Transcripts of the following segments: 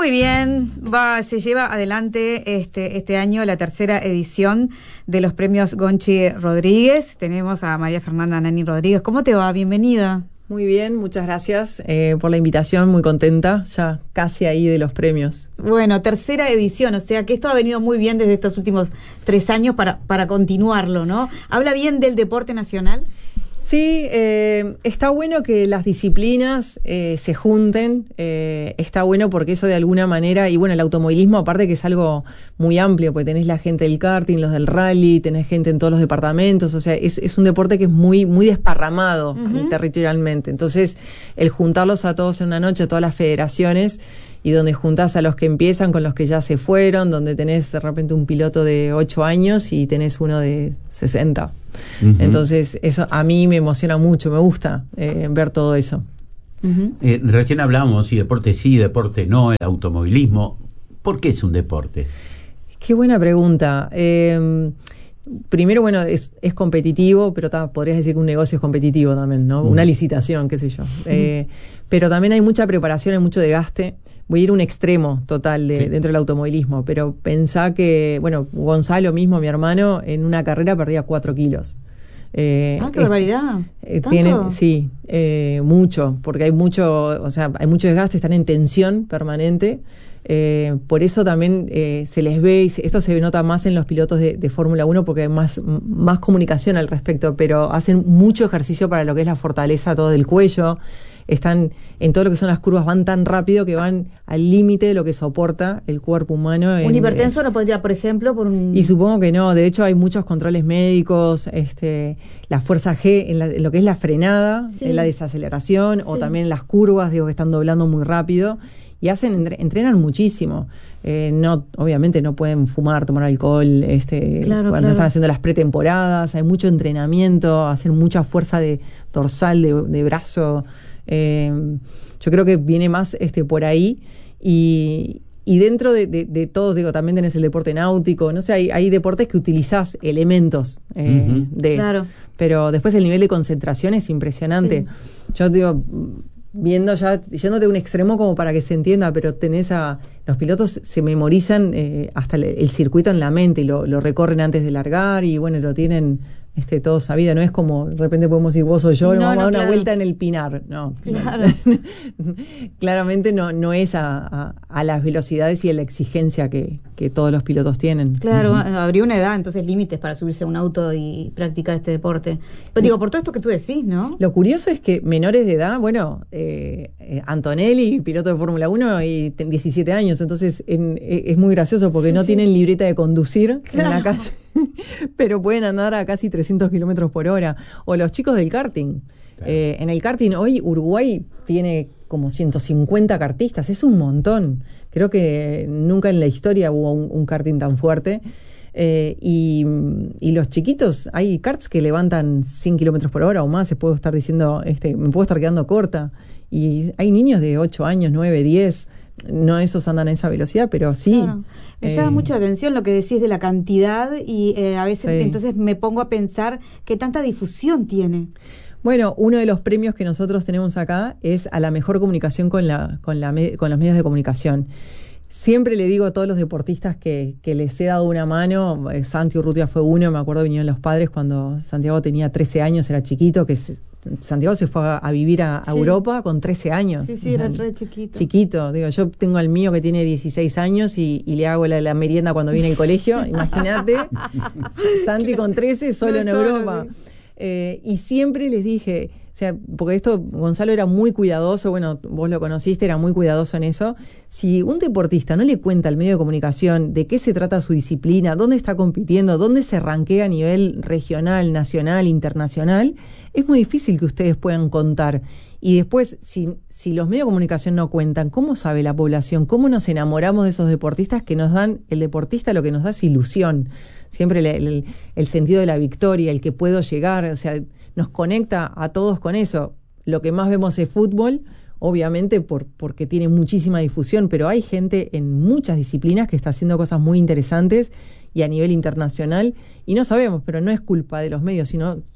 Muy bien, se lleva adelante este año la tercera edición de los premios Gonchi Rodríguez. Tenemos a María Fernanda Nani Rodríguez. ¿Cómo te va? Bienvenida. Muy bien, muchas gracias por la invitación, muy contenta, ya casi ahí de los premios. Bueno, tercera edición, o sea que esto ha venido muy bien desde estos últimos 3 años para continuarlo, ¿no? ¿Habla bien del deporte nacional? Sí, está bueno que las disciplinas se junten, está bueno porque eso de alguna manera, y bueno, el automovilismo aparte que es algo muy amplio, porque tenés la gente del karting, los del rally, tenés gente en todos los departamentos, o sea, es un deporte que es muy, muy desparramado territorialmente, entonces el juntarlos a todos en una noche, todas las federaciones, y donde juntás a los que empiezan con los que ya se fueron, donde tenés de repente un piloto de 8 años y tenés uno de 60. Entonces, eso a mí me emociona mucho, me gusta ver todo eso. Recién hablábamos si deporte sí, deporte no, el automovilismo. ¿Por qué es un deporte? Qué buena pregunta. Primero, bueno, es competitivo, pero podrías decir que un negocio es competitivo también, ¿no? Una licitación, qué sé yo. Pero también hay mucha preparación, hay mucho desgaste. Voy a ir a un extremo total dentro del automovilismo, pero pensá que, bueno, Gonzalo mismo, mi hermano, en una carrera perdía 4 kilos. ¡Qué barbaridad! Sí, mucho, porque hay mucho desgaste, están en tensión permanente. Por eso también se les ve, y esto se nota más en los pilotos de Fórmula 1 porque hay más comunicación al respecto, pero hacen mucho ejercicio para lo que es la fortaleza todo del cuello. Están en todo lo que son las curvas, van tan rápido que van al límite de lo que soporta el cuerpo humano. ¿Un hipertenso no podría, por ejemplo, Y supongo que no, de hecho hay muchos controles médicos, la fuerza G en lo que es la frenada, en la desaceleración, o también en las curvas, que están doblando muy rápido. Y entrenan muchísimo. Obviamente no pueden fumar, tomar alcohol, cuando están haciendo las pretemporadas, hay mucho entrenamiento, hacen mucha fuerza de dorsal, de brazo. Yo creo que viene más por ahí. Y dentro de todos, también tenés el deporte náutico, no sé, hay deportes que utilizás elementos Claro. Pero después el nivel de concentración es impresionante. Sí. Yo digo, viendo yéndote de un extremo como para que se entienda, pero los pilotos se memorizan hasta el circuito en la mente y lo recorren antes de largar y bueno, lo tienen todo sabido, no es como de repente podemos ir vos o yo, vamos a dar una vuelta en el Pinar, no. Claro. Claramente no es a las velocidades y a la exigencia que todos los pilotos tienen. Claro, habría una edad, entonces límites para subirse a un auto y practicar este deporte. Pero digo, por todo esto que tú decís, ¿no? Lo curioso es que menores de edad, bueno, Antonelli, piloto de Fórmula 1 y 17 años, entonces es muy gracioso porque no tienen libreta de conducir en la calle. Pero pueden andar a casi 300 kilómetros por hora. O los chicos del karting. Claro. En el karting hoy Uruguay tiene como 150 kartistas, es un montón. Creo que nunca en la historia hubo un karting tan fuerte. Y los chiquitos, hay karts que levantan 100 kilómetros por hora o más, me puedo estar quedando corta. Y hay niños de 8 años, 9, 10. No esos andan a esa velocidad, pero sí. Claro. Me llama mucho la atención lo que decís de la cantidad y a veces entonces me pongo a pensar qué tanta difusión tiene. Bueno, uno de los premios que nosotros tenemos acá es a la mejor comunicación con los medios de comunicación. Siempre le digo a todos los deportistas que les he dado una mano, Santi Urrutia fue uno, me acuerdo vinieron los padres cuando Santiago tenía 13 años, era chiquito, Santiago se fue a vivir a Europa con 13 años. Sí, era re chiquito. Chiquito, yo tengo al mío que tiene 16 años y le hago la merienda cuando viene al colegio, imagínate, Santi con 13 solo en Europa. Y siempre les dije, o sea, porque Gonzalo era muy cuidadoso, bueno, vos lo conociste, era muy cuidadoso en eso. Si un deportista no le cuenta al medio de comunicación de qué se trata su disciplina, dónde está compitiendo, dónde se rankea a nivel regional, nacional, internacional, es muy difícil que ustedes puedan contar. Y después, si los medios de comunicación no cuentan, ¿cómo sabe la población? ¿Cómo nos enamoramos de esos deportistas que nos dan? El deportista lo que nos da es ilusión. Siempre el sentido de la victoria, el que puedo llegar, o sea, nos conecta a todos con eso. Lo que más vemos es fútbol, obviamente porque tiene muchísima difusión, pero hay gente en muchas disciplinas que está haciendo cosas muy interesantes y a nivel internacional, y no sabemos, pero no es culpa de los medios, sino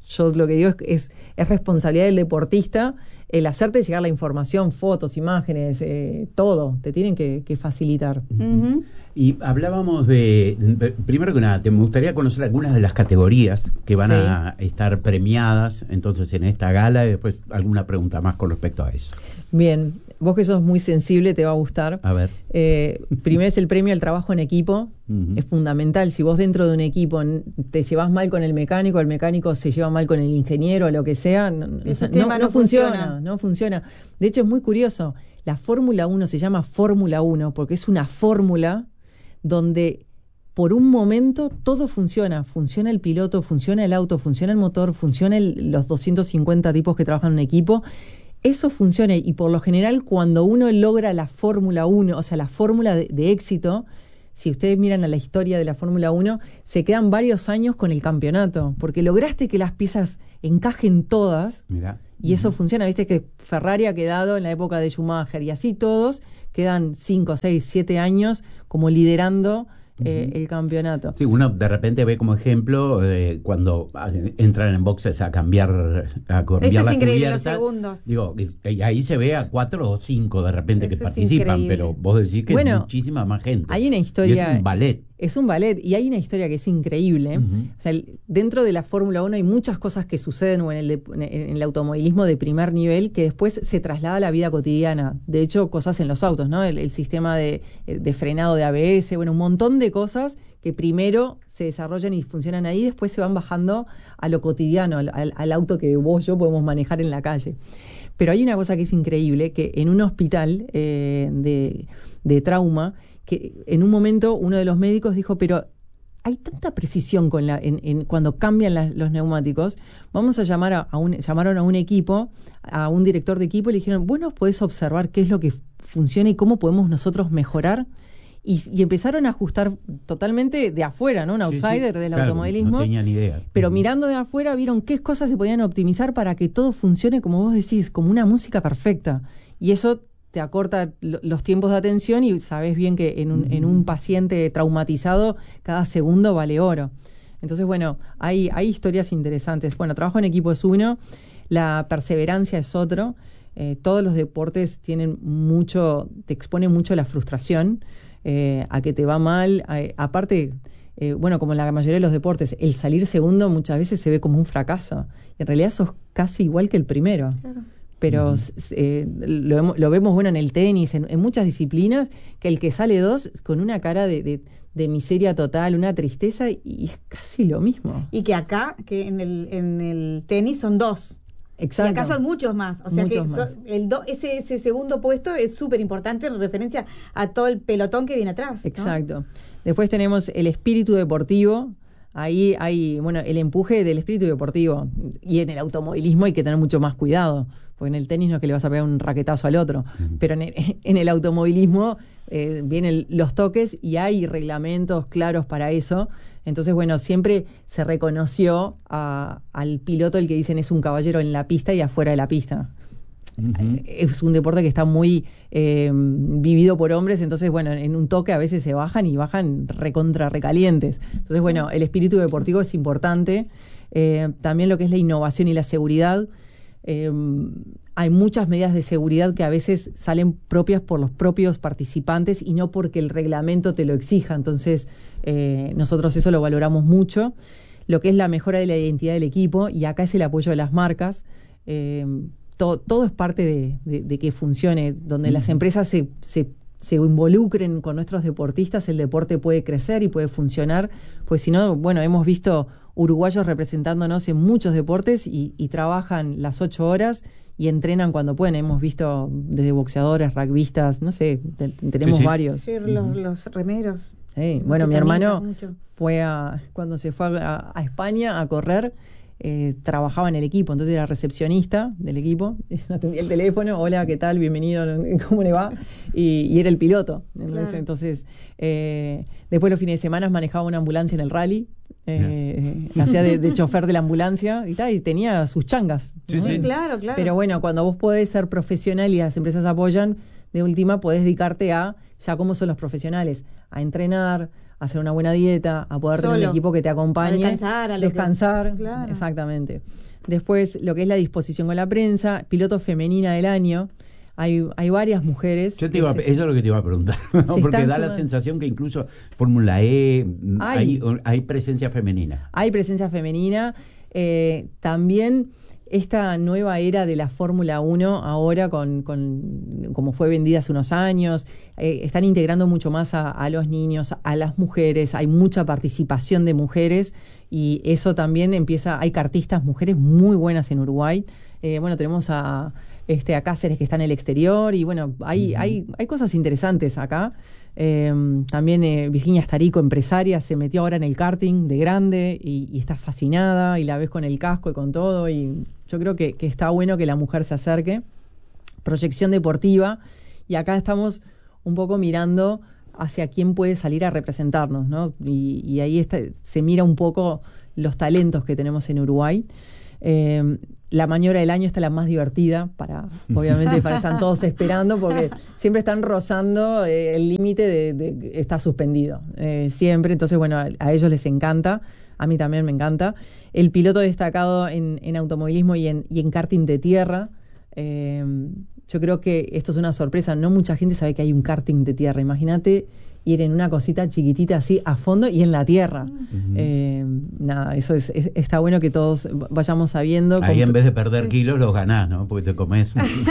yo lo que digo es responsabilidad del deportista el hacerte llegar la información, fotos, imágenes, todo, te tienen que facilitar. Ujú. Y hablábamos primero que nada, me gustaría conocer algunas de las categorías que van a estar premiadas entonces en esta gala, y después alguna pregunta más con respecto a eso. Bien, vos que sos muy sensible te va a gustar. A ver. Primero es el premio al trabajo en equipo. Es fundamental. Si vos dentro de un equipo te llevas mal con el mecánico se lleva mal con el ingeniero, o lo que sea, no funciona. No funciona. De hecho, es muy curioso. La Fórmula 1 se llama Fórmula 1 porque es una fórmula donde por un momento todo funciona. Funciona el piloto, funciona el auto, funciona el motor, funcionan los 250 tipos que trabajan en un equipo. Eso funciona, y por lo general cuando uno logra la Fórmula 1, o sea, la fórmula de éxito, si ustedes miran a la historia de la Fórmula 1, se quedan varios años con el campeonato, porque lograste que las piezas encajen todas. Mirá. Y eso funciona. Viste que Ferrari ha quedado en la época de Schumacher, y así todos quedan 5, 6, 7 años como liderando el campeonato. Sí, uno de repente ve como ejemplo cuando entran en boxes a cambiar la cubierta. Eso es increíble, los segundos. Digo, y ahí se ve a 4 o 5 de repente que participan, pero vos decís que es muchísima más gente. Hay una historia. Y es un ballet. Es un ballet, y hay una historia que es increíble. O sea, dentro de la Fórmula 1 hay muchas cosas que suceden en el automovilismo de primer nivel que después se traslada a la vida cotidiana. De hecho, cosas en los autos, ¿no? El sistema de frenado de ABS, un montón de cosas que primero se desarrollan y funcionan ahí, después se van bajando a lo cotidiano, al auto que vos y yo podemos manejar en la calle. Pero hay una cosa que es increíble, que en un hospital de trauma, que en un momento uno de los médicos dijo, pero hay tanta precisión cuando cambian los neumáticos, vamos a llamaron a un equipo, a un director de equipo, y le dijeron, ¿vos nos podés observar qué es lo que funciona y cómo podemos nosotros mejorar? Y empezaron a ajustar totalmente de afuera, ¿no? Un outsider del automovilismo. No tenía ni idea. Pero mirando de afuera vieron qué cosas se podían optimizar para que todo funcione, como vos decís, como una música perfecta. Y eso te acorta los tiempos de atención, y sabés bien que en un paciente traumatizado cada segundo vale oro. Entonces, hay historias interesantes. Trabajo en equipo es uno, la perseverancia es otro. Todos los deportes te exponen mucho a la frustración, a que te va mal. Aparte, como en la mayoría de los deportes, el salir segundo muchas veces se ve como un fracaso. En realidad sos casi igual que el primero. Claro. Pero lo vemos en el tenis, en muchas disciplinas, que el que sale 2 con una cara de miseria total, una tristeza, y es casi lo mismo. Y que acá, que en el tenis son 2. Exacto. Y acá son muchos más. O sea ese segundo puesto es súper importante en referencia a todo el pelotón que viene atrás, ¿no? Exacto. Después tenemos el espíritu deportivo. Ahí hay, el empuje del espíritu deportivo. Y en el automovilismo hay que tener mucho más cuidado, porque en el tenis no es que le vas a pegar un raquetazo al otro, pero en el automovilismo vienen los toques y hay reglamentos claros para eso. Entonces, siempre se reconoció al piloto, el que dicen es un caballero en la pista y afuera de la pista. Es un deporte que está muy vivido por hombres, entonces en un toque a veces se bajan recontra recalientes. Entonces el espíritu deportivo es importante. También lo que es la innovación y la seguridad. Hay muchas medidas de seguridad que a veces salen propias por los propios participantes y no porque el reglamento te lo exija. Entonces nosotros eso lo valoramos mucho. Lo que es la mejora de la identidad del equipo, y acá es el apoyo de las marcas. Todo es parte de que funcione, donde las empresas se involucren con nuestros deportistas, el deporte puede crecer y puede funcionar, pues si no, hemos visto uruguayos representándonos en muchos deportes y trabajan las 8 horas y entrenan cuando pueden. Hemos visto desde boxeadores, rugbyistas, no sé, tenemos varios. Sí, los remeros. Sí. Mi hermano cuando se fue a España a correr, trabajaba en el equipo, entonces era recepcionista del equipo, atendía el teléfono, hola, ¿qué tal? Bienvenido, ¿cómo le va? Y era el piloto. Claro. Entonces, después los fines de semana manejaba una ambulancia en el rally, hacía de chofer de la ambulancia y tenía sus changas. Sí, ¿no? Sí, claro. Pero cuando vos podés ser profesional y las empresas apoyan, de última podés dedicarte a, ya cómo son los profesionales, a entrenar, hacer una buena dieta, a poder tener un equipo que te acompañe. A descansar, claro. Exactamente. Después, lo que es la disposición con la prensa, piloto femenina del año. Hay varias mujeres. Eso es lo que te iba a preguntar, ¿no? Porque da la sensación que incluso Fórmula E hay presencia femenina. Hay presencia femenina. También esta nueva era de la Fórmula 1 ahora, con como fue vendida hace unos años, están integrando mucho más a los niños, a las mujeres. Hay mucha participación de mujeres y eso también hay kartistas mujeres muy buenas en Uruguay. Tenemos a Cáceres, que está en el exterior, y bueno, hay cosas interesantes acá. También Virginia Starico, empresaria, se metió ahora en el karting de grande y está fascinada, y la ves con el casco y con todo, y yo creo que está bueno que la mujer se acerque. Proyección deportiva, y acá estamos un poco mirando hacia quién puede salir a representarnos, ¿no? Y ahí se mira un poco los talentos que tenemos en Uruguay. La maniobra del año está la más divertida, obviamente están todos esperando, porque siempre están rozando el límite de está suspendido, siempre. Entonces, bueno, a ellos les encanta, a mí también me encanta. El piloto destacado en automovilismo y en karting de tierra. Yo creo que esto es una sorpresa, no mucha gente sabe que hay un karting de tierra. Imagínate ir en una cosita chiquitita así a fondo y en la tierra. Eso está bueno que todos vayamos sabiendo. Ahí en vez de perder kilos los ganás, ¿no? Porque te comes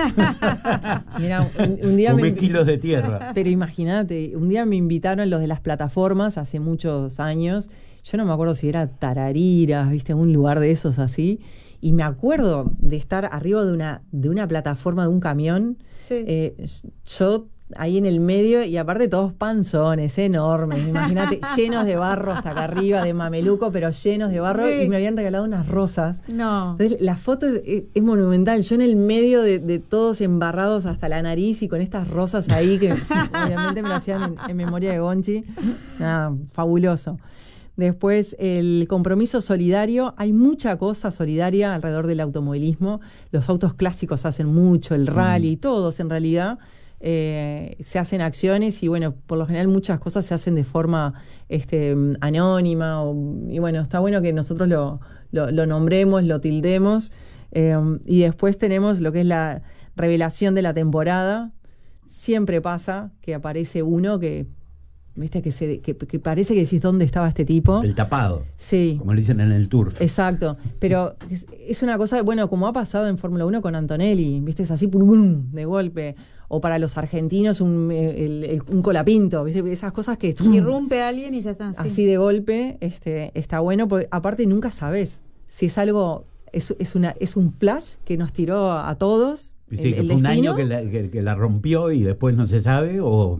Mira, un día comes kilos de tierra. Pero imagínate, un día me invitaron los de las plataformas hace muchos años. Yo no me acuerdo si era Tarariras, ¿viste? Un lugar de esos así. Y me acuerdo de estar arriba de una plataforma de un camión. Sí. Yo ahí en el medio, y aparte todos panzones enormes, imagínate, llenos de barro hasta acá arriba, de mameluco, pero llenos de barro, y me habían regalado unas rosas. No. Entonces la foto es monumental, yo en el medio de todos embarrados hasta la nariz y con estas rosas ahí que obviamente me lo hacían en memoria de Gonchi. Nada, fabuloso. Después, el compromiso solidario. Hay mucha cosa solidaria alrededor del automovilismo. Los autos clásicos hacen mucho, el rally, todos en realidad. Se hacen acciones y bueno, por lo general muchas cosas se hacen de forma anónima, y bueno, está bueno que nosotros lo nombremos, lo tildemos. Y después tenemos lo que es la revelación de la temporada. Siempre pasa que aparece uno que... ¿Viste? Que parece que decís dónde estaba este tipo. El tapado. Sí. Como le dicen en el Turf. Exacto. Pero es una cosa, bueno, como ha pasado en Fórmula 1 con Antonelli, ¿viste? Es así, pum, pum, de golpe. O para los argentinos, un Colapinto, ¿viste? Esas cosas que... Irrumpe a alguien y ya está. Así de golpe, está bueno, porque aparte nunca sabés si es algo... Es un flash que nos tiró a todos. Sí, que fue un año que la rompió y después no se sabe, o...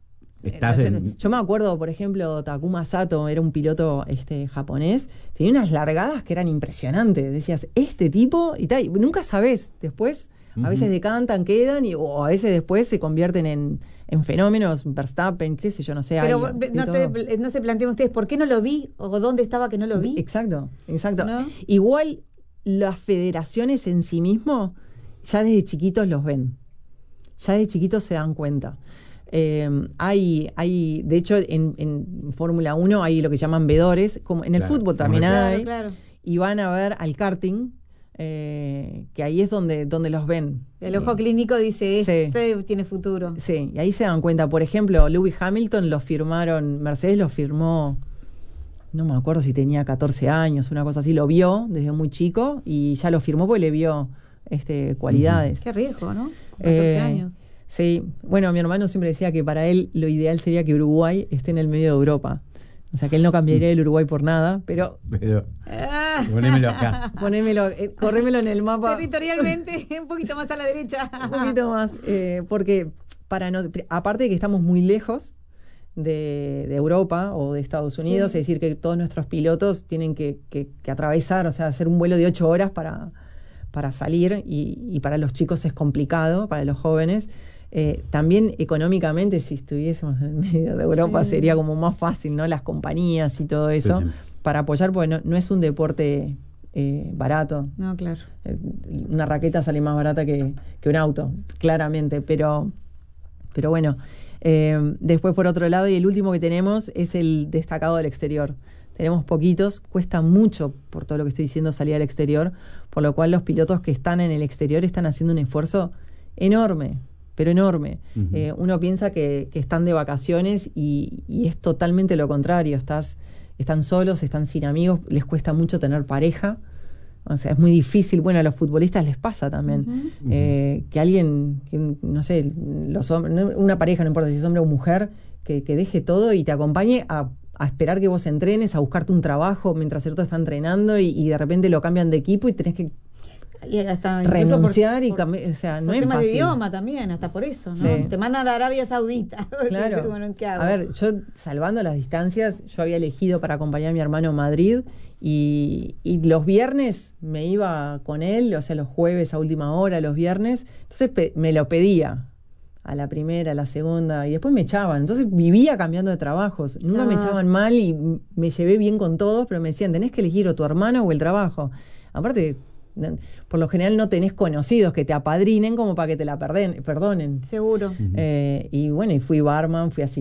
Yo me acuerdo, por ejemplo, Takuma Sato era un piloto japonés, tenía unas largadas que eran impresionantes. Decías, este tipo, y tal, nunca sabés. Después, a veces decantan, quedan, o a veces después se convierten en fenómenos. Verstappen, qué sé yo, no sé. Pero no se plantean ustedes, ¿por qué no lo vi? ¿O dónde estaba que no lo vi? Exacto. ¿No? Igual las federaciones en sí mismo, ya desde chiquitos los ven. Ya desde chiquitos se dan cuenta. Hay de hecho en Fórmula 1 hay lo que llaman vedores, como en el fútbol también hay, y van a ver al karting, que ahí es donde los ven. El ojo clínico dice, tiene futuro. Sí, y ahí se dan cuenta. Por ejemplo, Lewis Hamilton Mercedes lo firmó, no me acuerdo si tenía 14 años, una cosa así, lo vio desde muy chico y ya lo firmó porque le vio cualidades. Qué riesgo, ¿no? 14 años. Sí, bueno, mi hermano siempre decía que para él lo ideal sería que Uruguay esté en el medio de Europa. O sea, que él no cambiaría el Uruguay por nada, pero ponémelo acá. Corrémelo en el mapa. Territorialmente, un poquito más a la derecha. Un poquito más, porque aparte de que estamos muy lejos de Europa o de Estados Unidos, es decir, que todos nuestros pilotos tienen que atravesar, o sea, hacer un vuelo de 8 horas para salir, y para los chicos es complicado, para los jóvenes. También económicamente, si estuviésemos en el medio de Europa, sería como más fácil, ¿no? Las compañías y todo eso, para apoyar, porque no es un deporte barato. No, claro. Una raqueta sale más barata que un auto, claramente, pero bueno, Después, por otro lado, y el último que tenemos es el destacado del exterior. Tenemos poquitos, cuesta mucho, por todo lo que estoy diciendo, salir al exterior, por lo cual los pilotos que están en el exterior están haciendo un esfuerzo enorme, pero enorme. Uh-huh. Uno piensa que están de vacaciones y es totalmente lo contrario. Están solos, están sin amigos, les cuesta mucho tener pareja. O sea, es muy difícil. Bueno, a los futbolistas les pasa también. Uh-huh. Que alguien, no sé, una pareja, no importa si es hombre o mujer, que deje todo y te acompañe a esperar que vos entrenes, a buscarte un trabajo mientras el otro está entrenando y de repente lo cambian de equipo y tenés que renunciar o sea, no es tema fácil. De idioma también, hasta por eso, ¿no? Sí. Te mandan a Arabia Saudita. Claro. Bueno, ¿qué hago? A ver, yo salvando las distancias, yo había elegido para acompañar a mi hermano a Madrid y los viernes me iba con él, o sea, los jueves a última hora, los viernes, entonces me lo pedía a la primera, a la segunda, y después me echaban. Entonces vivía cambiando de trabajos. Nunca me echaban mal y me llevé bien con todos, pero me decían, tenés que elegir o tu hermano o el trabajo. Aparte, por lo general no tenés conocidos que te apadrinen como para que te la perdonen. Seguro. Y bueno, y fui barman, fui asistente